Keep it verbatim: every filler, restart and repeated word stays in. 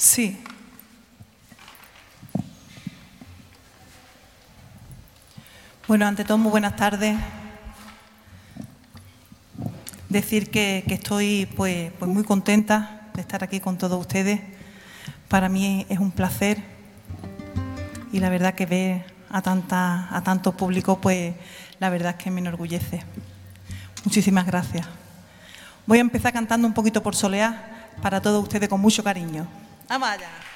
Sí. Bueno, ante todo, muy buenas tardes. Decir que, que estoy pues, pues muy contenta de estar aquí con todos ustedes. Para mí es un placer y la verdad que ver a, tanta, a tanto público, pues la verdad es que me enorgullece. Muchísimas gracias. Voy a empezar cantando un poquito por soleá para todos ustedes con mucho cariño. ¡Vamos allá!